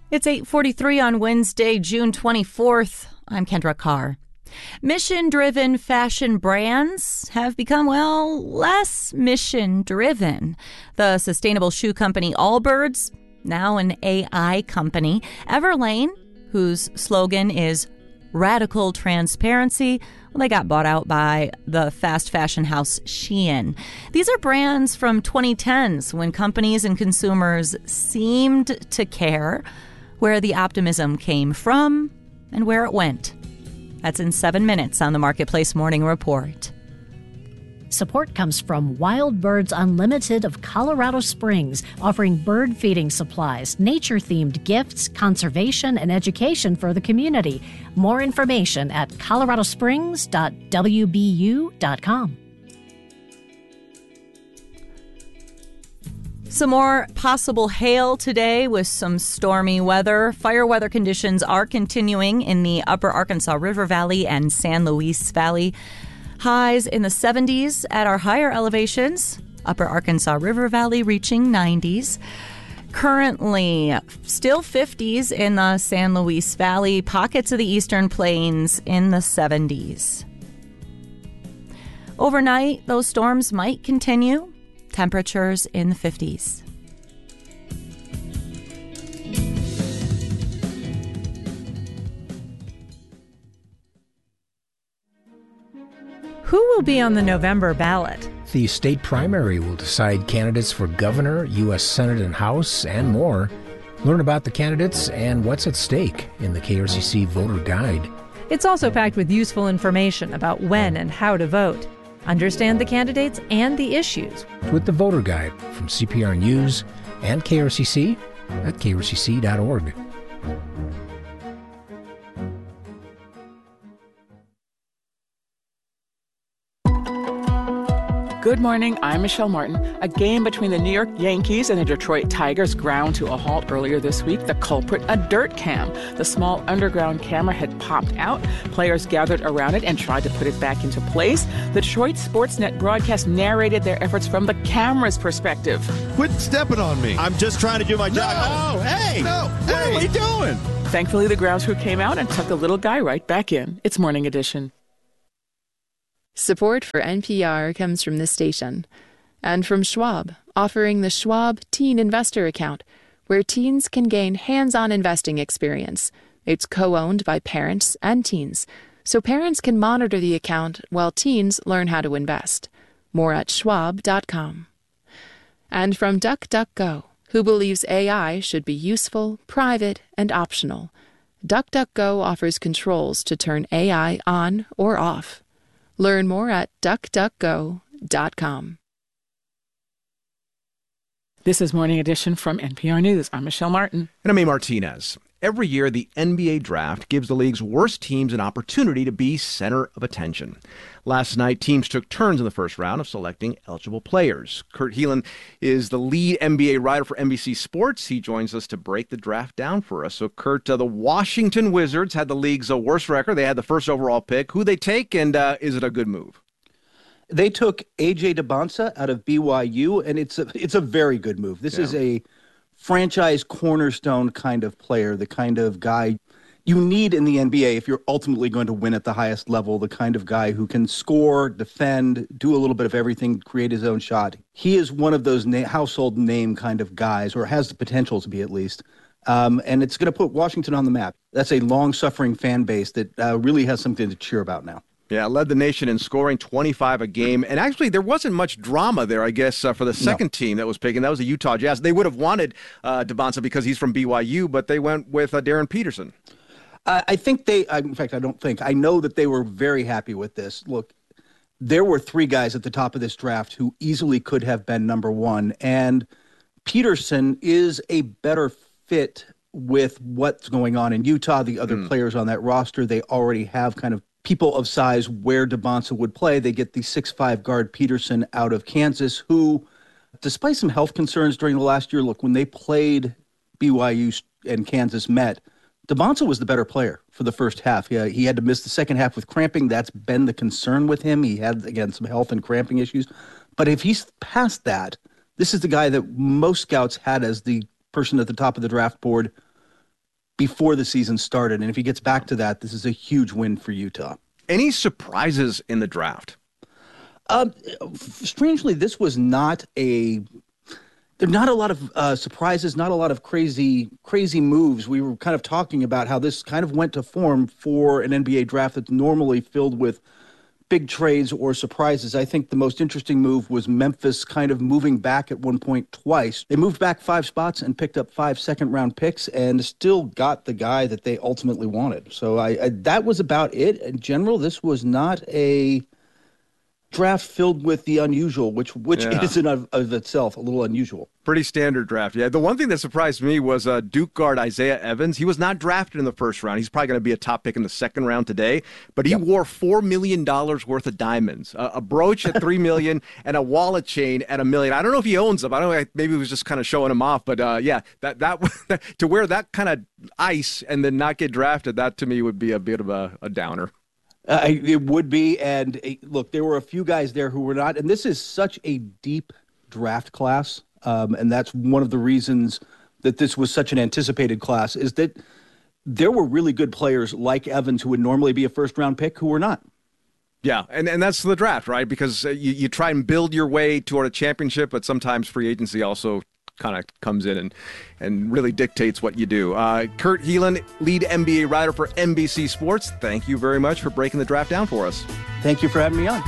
It's 8:43 on Wednesday, June 24th. I'm Kendra Carr. Mission-driven fashion brands have become, less mission-driven. The sustainable shoe company Allbirds, now an AI company, Everlane, whose slogan is radical transparency, they got bought out by the fast fashion house Shein. These are brands from 2010s when companies and consumers seemed to care where the optimism came from and where it went. That's in 7 minutes on the Marketplace Morning Report. Support comes from Wild Birds Unlimited of Colorado Springs, offering bird feeding supplies, nature-themed gifts, conservation, and education for the community. More information at coloradosprings.wbu.com. Some more possible hail today with some stormy weather. Fire weather conditions are continuing in the upper Arkansas River Valley and San Luis Valley. Highs in the 70s at our higher elevations. Upper Arkansas River Valley reaching 90s. Currently, still 50s in the San Luis Valley. Pockets of the Eastern Plains in the 70s. Overnight, those storms might continue. Temperatures in the 50s. Who will be on the November ballot? The state primary will decide candidates for governor, U.S. Senate and House, and more. Learn about the candidates and what's at stake in the KRCC Voter Guide. It's also packed with useful information about when and how to vote. Understand the candidates and the issues with the Voter Guide from CPR News and KRCC at krcc.org. Good morning, I'm Michelle Martin. A game between the New York Yankees and the Detroit Tigers ground to a halt earlier this week. The culprit, a dirt cam. The small underground camera had popped out. Players gathered around it and tried to put it back into place. The Detroit Sportsnet broadcast narrated their efforts from the camera's perspective. Quit stepping on me. I'm just trying to do my job. No, hey! No, hey! What are we doing? Thankfully, the grounds crew came out and took the little guy right back in. It's Morning Edition. Support for NPR comes from this station and from Schwab, offering the Schwab Teen Investor Account, where teens can gain hands-on investing experience. It's co-owned by parents and teens, so parents can monitor the account while teens learn how to invest. More at schwab.com. And from DuckDuckGo, who believes AI should be useful, private, and optional. DuckDuckGo offers controls to turn AI on or off. Learn more at duckduckgo.com. This is Morning Edition from NPR News. I'm Michelle Martin. And I'm A. Martinez. Every year, the NBA draft gives the league's worst teams an opportunity to be center of attention. Last night, teams took turns in the first round of selecting eligible players. Kurt Helin is the lead NBA writer for NBC Sports. He joins us to break the draft down for us. So, Kurt, the Washington Wizards had the league's worst record. They had the first overall pick. Who they take, and is it a good move? They took A.J. Debonsa out of BYU, and it's a very good move. This is a franchise cornerstone kind of player, the kind of guy you need in the NBA if you're ultimately going to win at the highest level, the kind of guy who can score, defend, do a little bit of everything, create his own shot. He is one of those household name kind of guys, or has the potential to be at least. And it's going to put Washington on the map. That's a long-suffering fan base that really has something to cheer about now. Yeah, led the nation in scoring 25 a game. And actually, there wasn't much drama there, I guess, for the second team that was picking. That was the Utah Jazz. They would have wanted Debonsa because he's from BYU, but they went with Darren Peterson. I know that they were very happy with this. Look, there were three guys at the top of this draft who easily could have been number one. And Peterson is a better fit with what's going on in Utah. The other players on that roster, they already have kind of people of size where Debonsa would play. They get the 6'5" guard Peterson out of Kansas, who, despite some health concerns during the last year, look, when they played BYU and Kansas met, Debonsa was the better player for the first half. He had to miss the second half with cramping. That's been the concern with him. He had, again, some health and cramping issues. But if he's past that, this is the guy that most scouts had as the person at the top of the draft board before the season started. And if he gets back to that, this is a huge win for Utah. Any surprises in the draft? Strangely, this was not there are not a lot of surprises, not a lot of crazy moves. We were kind of talking about how this kind of went to form for an NBA draft that's normally filled with big trades or surprises. I think the most interesting move was Memphis kind of moving back at one point twice. They moved back 5 spots and picked up 5 second-round picks and still got the guy that they ultimately wanted. So that was about it. In general, this was not a draft filled with the unusual, which is in of itself a little unusual. Pretty standard draft. Yeah, the one thing that surprised me was Duke guard Isaiah Evans. He was not drafted in the first round. He's probably going to be a top pick in the second round today, but he wore $4 million worth of diamonds, a brooch at $3 million and a wallet chain at $1 million. I don't know if he owns them. I don't know. Maybe he was just kind of showing them off, but that to wear that kind of ice and then not get drafted, that to me would be a bit of a downer. It would be, and look, there were a few guys there who were not, and this is such a deep draft class, and that's one of the reasons that this was such an anticipated class, is that there were really good players like Evans who would normally be a first-round pick who were not. Yeah, and that's the draft, right? Because you try and build your way toward a championship, but sometimes free agency also kind of comes in and really dictates what you do. Kurt Helin, lead NBA writer for NBC Sports, thank you very much for breaking the draft down for us. Thank you for having me on.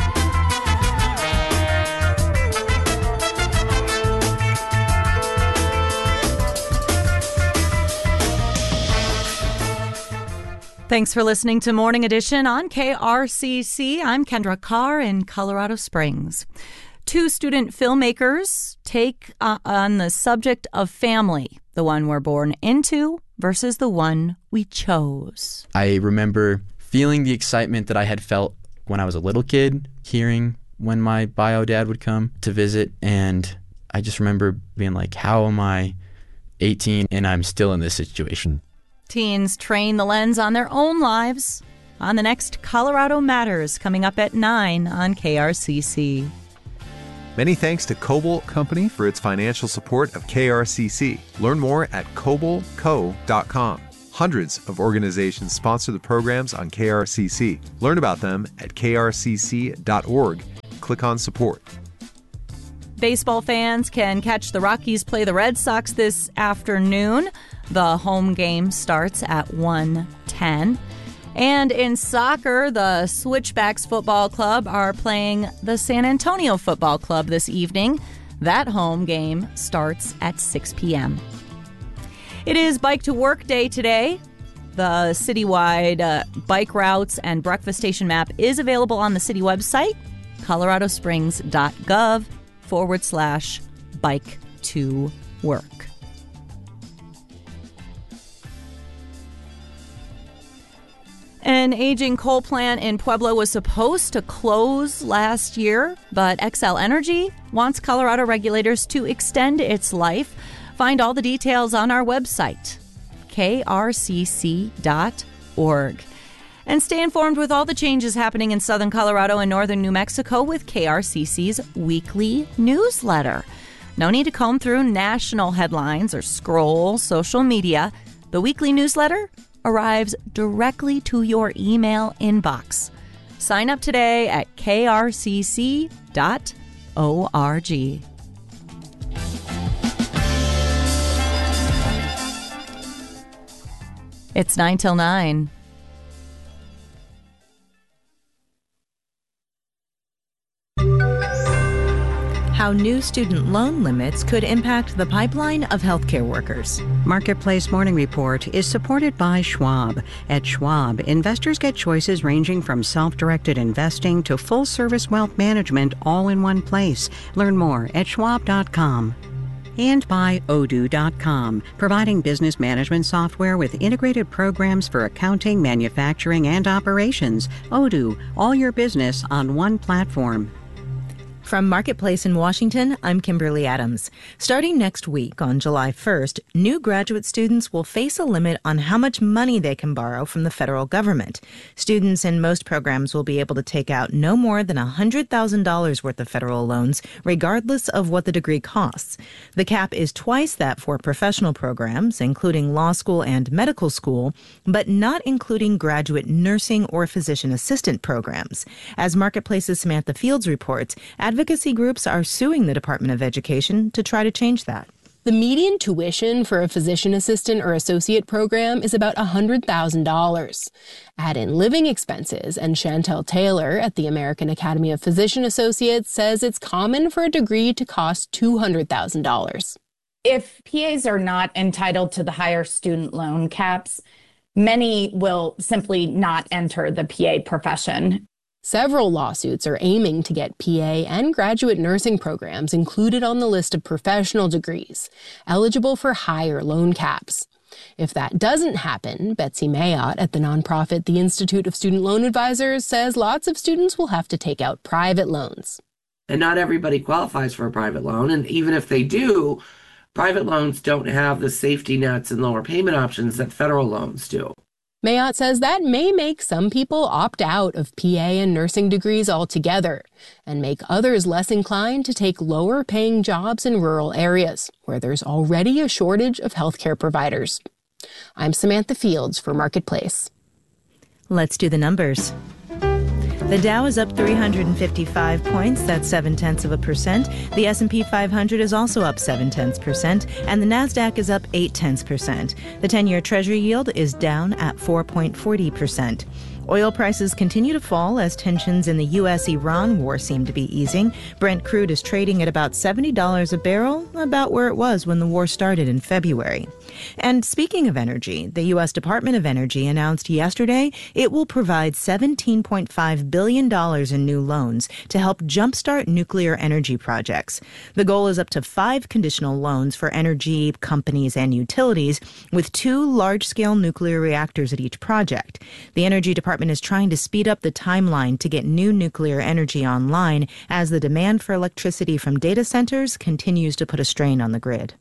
Thanks for listening to Morning Edition on KRCC. I'm Kendra Carr in Colorado Springs. 2 student filmmakers take on the subject of family, the one we're born into versus the one we chose. I remember feeling the excitement that I had felt when I was a little kid, hearing when my bio dad would come to visit, and I just remember being like, how am I 18 and I'm still in this situation? Teens train the lens on their own lives on the next Colorado Matters, coming up at 9 on KRCC. Many thanks to Coble Company for its financial support of KRCC. Learn more at cobleco.com. Hundreds of organizations sponsor the programs on KRCC. Learn about them at krcc.org. Click on support. Baseball fans can catch the Rockies play the Red Sox this afternoon. The home game starts at 1:10. And in soccer, the Switchbacks Football Club are playing the San Antonio Football Club this evening. That home game starts at 6 p.m. It is Bike to Work Day today. The citywide bike routes and breakfast station map is available on the city website, coloradosprings.gov/bike to work. An aging coal plant in Pueblo was supposed to close last year, but Xcel Energy wants Colorado regulators to extend its life. Find all the details on our website, krcc.org. And stay informed with all the changes happening in southern Colorado and northern New Mexico with KRCC's weekly newsletter. No need to comb through national headlines or scroll social media. The weekly newsletter arrives directly to your email inbox. Sign up today at krcc.org. It's 9 till 9. How new student loan limits could impact the pipeline of healthcare workers. Marketplace Morning Report is supported by Schwab. At Schwab, investors get choices ranging from self-directed investing to full-service wealth management all in one place. Learn more at schwab.com. And by Odoo.com, providing business management software with integrated programs for accounting, manufacturing, and operations. Odoo, all your business on one platform. From Marketplace in Washington, I'm Kimberly Adams. Starting next week on July 1st, new graduate students will face a limit on how much money they can borrow from the federal government. Students in most programs will be able to take out no more than $100,000 worth of federal loans, regardless of what the degree costs. The cap is twice that for professional programs, including law school and medical school, but not including graduate nursing or physician assistant programs. As Marketplace's Samantha Fields reports, advocacy groups are suing the Department of Education to try to change that. The median tuition for a physician assistant or associate program is about $100,000. Add in living expenses, and Chantel Taylor at the American Academy of Physician Associates says it's common for a degree to cost $200,000. If PAs are not entitled to the higher student loan caps, many will simply not enter the PA profession. Several lawsuits are aiming to get PA and graduate nursing programs included on the list of professional degrees, eligible for higher loan caps. If that doesn't happen, Betsy Mayotte at the nonprofit The Institute of Student Loan Advisors says lots of students will have to take out private loans. And not everybody qualifies for a private loan, and even if they do, private loans don't have the safety nets and lower payment options that federal loans do. Mayotte says that may make some people opt out of PA and nursing degrees altogether and make others less inclined to take lower-paying jobs in rural areas where there's already a shortage of healthcare providers. I'm Samantha Fields for Marketplace. Let's do the numbers. The Dow is up 355 points, that's 0.7%. The S&P 500 is also up 0.7%, and the Nasdaq is up 0.8%. The 10-year Treasury yield is down at 4.40%. Oil prices continue to fall as tensions in the U.S.-Iran war seem to be easing. Brent crude is trading at about $70 a barrel, about where it was when the war started in February. And speaking of energy, the U.S. Department of Energy announced yesterday it will provide $17.5 billion in new loans to help jumpstart nuclear energy projects. The goal is up to 5 conditional loans for energy companies and utilities, with 2 large-scale nuclear reactors at each project. The Energy Department is trying to speed up the timeline to get new nuclear energy online as the demand for electricity from data centers continues to put a strain on the grid.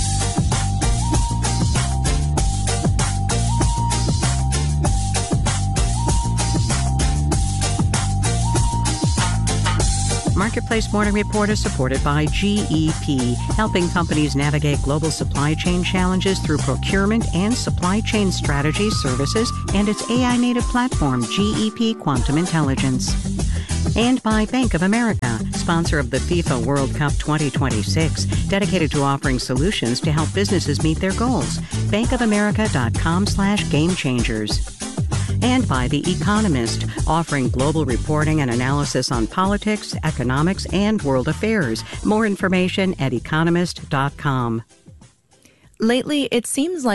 Marketplace Morning Report is supported by GEP, helping companies navigate global supply chain challenges through procurement and supply chain strategy services and its AI-native platform, GEP Quantum Intelligence. And by Bank of America, sponsor of the FIFA World Cup 2026, dedicated to offering solutions to help businesses meet their goals. bankofamerica.com/gamechangers. And by The Economist, offering global reporting and analysis on politics, economics, and world affairs. More information at economist.com. Lately, it seems like